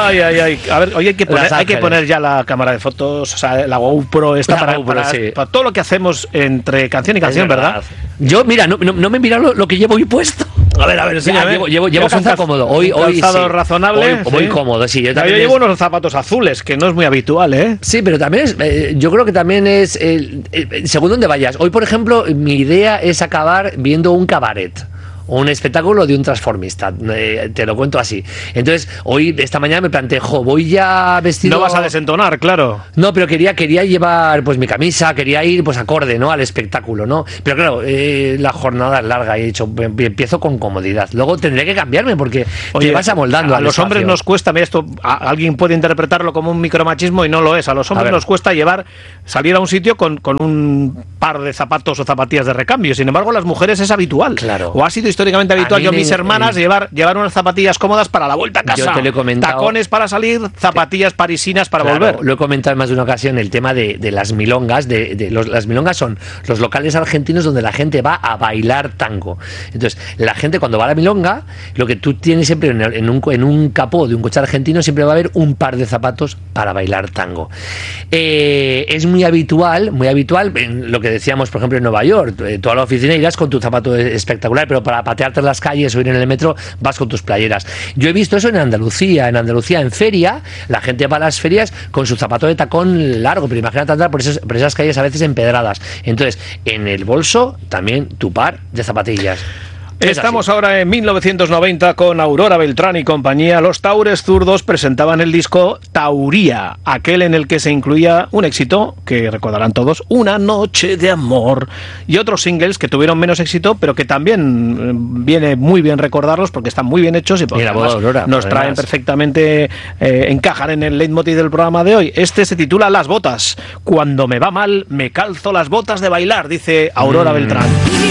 Ay. A ver, hoy hay que poner ya la cámara de fotos, o sea, la GoPro esta para todo lo que hacemos entre canción y canción, ¿verdad? Yo, mira, no me he mirado lo que llevo hoy puesto. A ver, enséñame. Llevo calzado cómodo. Hoy calzado razonable. Hoy cómodo, sí. Yo llevo unos zapatos azules, que no es muy habitual, ¿eh? Sí, pero también yo creo que también es según donde vayas. Hoy, por ejemplo, mi idea es acabar viendo un cabaret. Un espectáculo de un transformista, te lo cuento así. Entonces, esta mañana me planteé, voy ya vestido... No vas a desentonar, claro. No, pero quería llevar pues mi camisa, quería ir pues acorde, ¿no? Al espectáculo, ¿no? Pero claro, la jornada es larga y he dicho, empiezo con comodidad. Luego tendré que cambiarme porque te vas amoldando. A los hombres nos cuesta, esto alguien puede interpretarlo como un micromachismo y no lo es. A los hombres nos cuesta salir a un sitio con un par de zapatos o zapatillas de recambio. Sin embargo, a las mujeres es habitual. Claro. O ha sido históricamente habitual. Yo, mis hermanas, llevar unas zapatillas cómodas para la vuelta a casa. Yo te lo he comentado. Tacones para salir, zapatillas parisinas para volver. Lo he comentado en más de una ocasión, el tema de las milongas. Las milongas son los locales argentinos donde la gente va a bailar tango. Entonces, la gente cuando va a la milonga, lo que tú tienes siempre en un capó de un coche argentino, siempre va a haber un par de zapatos para bailar tango. Es muy habitual en lo que decíamos, por ejemplo, en Nueva York. Toda la oficina irás con tu zapato espectacular, pero para patearte en las calles o ir en el metro vas con tus playeras. Yo he visto eso en Andalucía en feria, la gente va a las ferias con su zapato de tacón largo, pero imagínate andar por esas calles a veces empedradas. Entonces, en el bolso también tu par de zapatillas. Estamos ahora en 1990 con Aurora Beltrán y compañía. Los Taures Zurdos presentaban el disco Tauría, aquel en el que se incluía un éxito que recordarán todos, Una noche de amor, y otros singles que tuvieron menos éxito, pero que también viene muy bien recordarlos porque están muy bien hechos y porque Aurora, nos traen perfectamente, encajan en el leitmotiv del programa de hoy. Este se titula Las botas. Cuando me va mal, me calzo las botas de bailar, dice Aurora Beltrán.